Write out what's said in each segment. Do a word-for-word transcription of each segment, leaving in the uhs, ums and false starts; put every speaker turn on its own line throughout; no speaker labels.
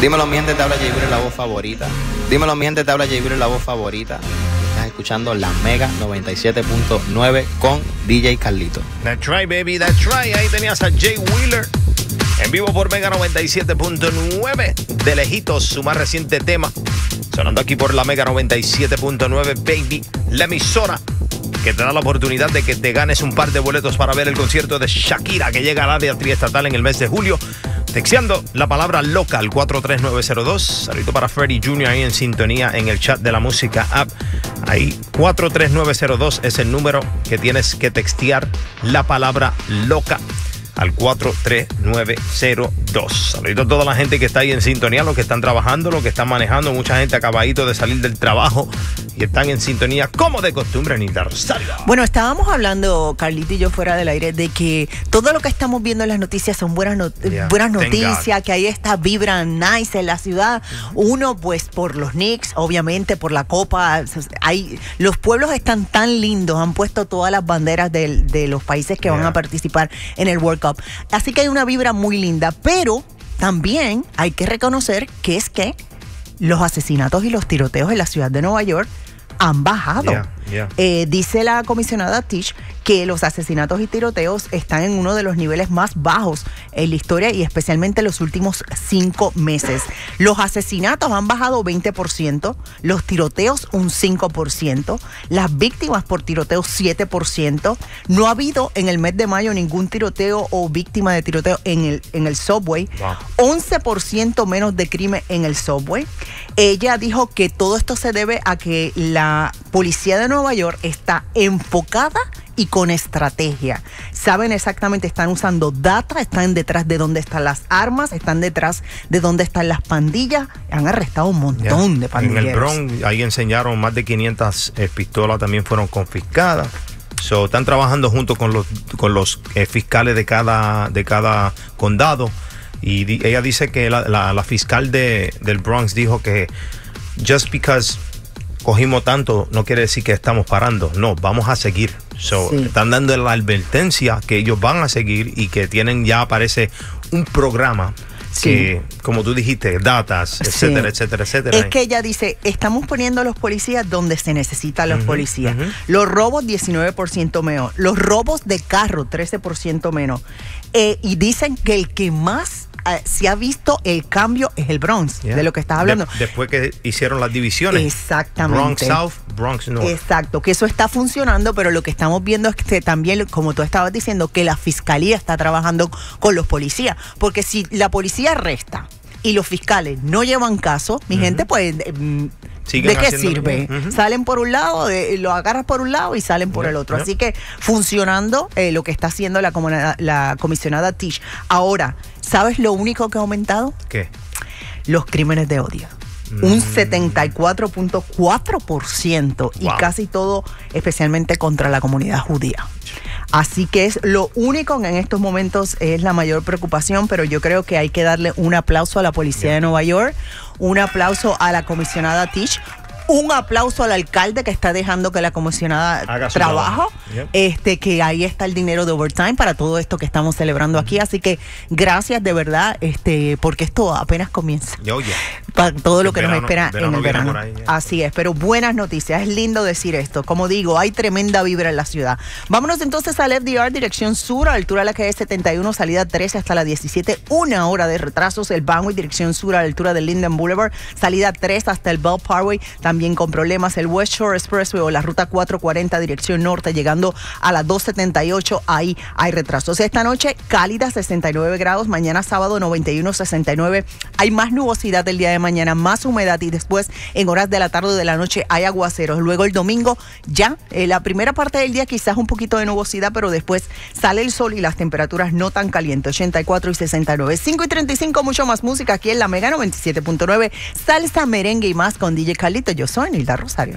Dímelo, mi gente, te habla Jay Wheeler, la voz favorita. Dímelo, mi gente, te habla Jay Wheeler, la voz favorita. Estás escuchando la Mega noventa y siete punto nueve con D J Carlito.
That's right, baby, that's right. Ahí tenías a Jay Wheeler en vivo por Mega noventa y siete punto nueve. De lejitos, su más reciente tema. Sonando aquí por la Mega noventa y siete punto nueve, baby. La emisora que te da la oportunidad de que te ganes un par de boletos para ver el concierto de Shakira que llega al área triestatal en el mes de julio. Texteando la palabra loca al cuatro tres nueve cero dos. Saludito para Freddy junior ahí en sintonía en el chat de la música app. Ahí cuatro tres nueve cero dos es el número que tienes que textear la palabra loca al cuatro tres nueve cero dos. Saludito a toda la gente que está ahí en sintonía, los que están trabajando, los que están manejando, mucha gente acabadito de salir del trabajo y están en sintonía como de costumbre, Anita Rosario.
Bueno, estábamos hablando, Carlito y yo fuera del aire, de que todo lo que estamos viendo en las noticias son buenas, not yeah, buenas noticias, que hay esta vibra nice en la ciudad. Uno, pues por los Knicks, obviamente por la Copa. Hay, los pueblos están tan lindos, han puesto todas las banderas de, de los países que yeah. van a participar en el World Cup. Así que hay una vibra muy linda, pero también hay que reconocer que es que los asesinatos y los tiroteos en la ciudad de Nueva York han bajado.
Yeah, yeah.
Eh, dice la comisionada Tish que los asesinatos y tiroteos están en uno de los niveles más bajos en la historia y especialmente en los últimos cinco meses. Los asesinatos han bajado veinte por ciento, los tiroteos un cinco por ciento, las víctimas por tiroteo siete por ciento. No ha habido en el mes de mayo ningún tiroteo o víctima de tiroteo en el, en el subway. Wow. once por ciento menos de crimen en el subway. Ella dijo que todo esto se debe a que la policía de Nueva York está enfocada y con estrategia. Saben exactamente, están usando data, están detrás de dónde están las armas, están detrás de dónde están las pandillas. Han arrestado un montón yeah. de pandilleros.
En el Bronx, ahí enseñaron más de quinientas eh, pistolas también fueron confiscadas. So, están trabajando junto con los, con los eh, fiscales de cada, de cada condado. Y di, ella dice que la, la, la fiscal de, del Bronx dijo que just because cogimos tanto no quiere decir que estamos parando. No, vamos a seguir. So, sí. Están dando la advertencia que ellos van a seguir y que tienen ya aparece un programa sí. que, como tú dijiste, datas, etcétera, sí. etcétera, etcétera.
Es que ella dice, estamos poniendo a los policías donde se necesitan los uh-huh, policías. Uh-huh. Los robos, diecinueve por ciento menos. Los robos de carro, trece por ciento menos. Eh, y dicen que el que más Uh, se ha visto el cambio es el Bronx, yeah. de lo que estás hablando.
De, después que hicieron las divisiones.
Exactamente.
Bronx South, Bronx North.
Exacto, que eso está funcionando, pero lo que estamos viendo es que también, como tú estabas diciendo, que la fiscalía está trabajando con los policías. Porque si la policía arresta y los fiscales no llevan caso, mi uh-huh. gente, pues... Eh, ¿de qué sirve? Uh-huh. Salen por un lado, de, lo agarras por un lado y salen por yeah, el otro. Yeah. Así que funcionando eh, lo que está haciendo la, la comisionada Tish. Ahora, ¿sabes lo único que ha aumentado?
¿Qué?
Los crímenes de odio. Mm. Un setenta y cuatro punto cuatro por ciento y wow. casi todo especialmente contra la comunidad judía. Así que es lo único que en estos momentos es la mayor preocupación, pero yo creo que hay que darle un aplauso a la policía yeah. de Nueva York, un aplauso a la comisionada Tish, un aplauso al alcalde que está dejando que la comisionada trabaje, yep. este, que ahí está el dinero de overtime para todo esto que estamos celebrando aquí. Así que gracias de verdad, este, porque esto apenas comienza.
Oh, yeah.
Para todo lo que verano, nos espera
verano
en el verano.
Ahí, yeah.
Así es, pero buenas noticias. Es lindo decir esto. Como digo, hay tremenda vibra en la ciudad. Vámonos entonces al F D R, dirección sur, a la altura de la calle setenta y uno, salida trece hasta la diecisiete. Una hora de retrasos. El Banway, dirección sur, a la altura del Linden Boulevard, salida tres hasta el Bell Parkway. También con problemas el West Shore Expressway o la ruta cuatrocientos cuarenta dirección norte llegando a las dos setenta y ocho, ahí hay retrasos. Esta noche cálida, sesenta y nueve grados, mañana sábado noventa y uno, sesenta y nueve. Hay más nubosidad el día de mañana, más humedad y después en horas de la tarde o de la noche hay aguaceros. Luego el domingo ya, eh, la primera parte del día quizás un poquito de nubosidad, pero después sale el sol y las temperaturas no tan calientes, ochenta y cuatro y sesenta y nueve. cinco y treinta y cinco, mucho más música aquí en la Mega noventa y siete punto nueve, salsa, merengue y más con D J Carlito. Yo soy Nilda Rosario.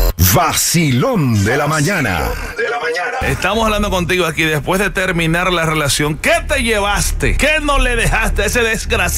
Vacilón de la mañana.
De la mañana. Estamos hablando contigo aquí después de terminar la relación. ¿Qué te llevaste? ¿Qué no le dejaste a ese desgraciado?